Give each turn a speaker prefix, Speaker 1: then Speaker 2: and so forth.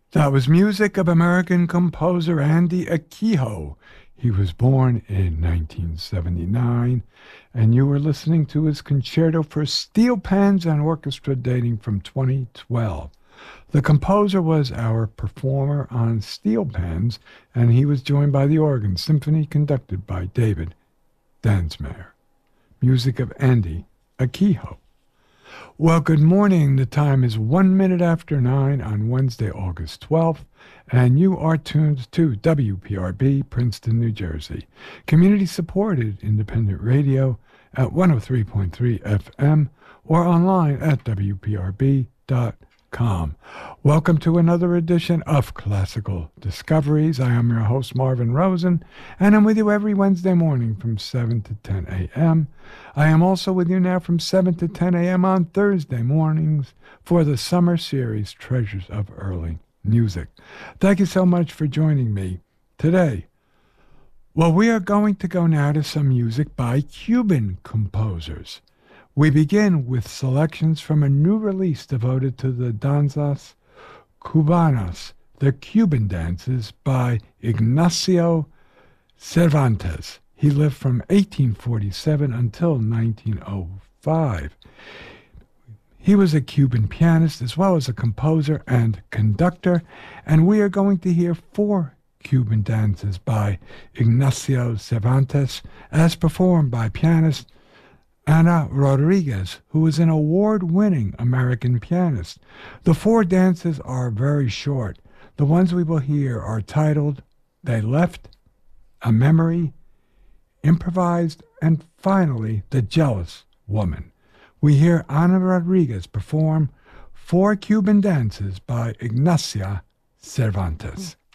Speaker 1: That was music of American composer Andy Akiho. He was born in 1979, and you were listening to his concerto for steel pans and orchestra dating from 2012. The composer was our performer on steel pans, and he was joined by the organ symphony conducted by David Dansmeyer. Music of Andy Akiho. Well, good morning. The time is 1 minute after 9 on Wednesday, August 12th, and you are tuned to WPRB, Princeton, New Jersey. Community-supported independent radio at 103.3 FM or online at WPRB.com. Welcome to another edition of Classical Discoveries. I am your host, Marvin Rosen, and I'm with you every Wednesday morning from 7 to 10 a.m. I am also with you now from 7 to 10 a.m. on Thursday mornings for the summer series, Treasures of Early Music. Thank you so much for joining me today. Well, we are going to go now to some music by Cuban composers. We begin with selections from a new release devoted to the danzas cubanas, the Cuban dances, by Ignacio Cervantes. He lived from 1847 until 1905. He was a Cuban pianist as well as a composer and conductor, and we are going to hear 4 Cuban dances by Ignacio Cervantes as performed by pianist Ana Rodriguez, who is an award-winning American pianist. The 4 dances are very short. The ones we will hear are titled They Left, A Memory, Improvised, and finally, The Jealous Woman. We hear Ana Rodriguez perform 4 Cuban dances by Ignacio Cervantes.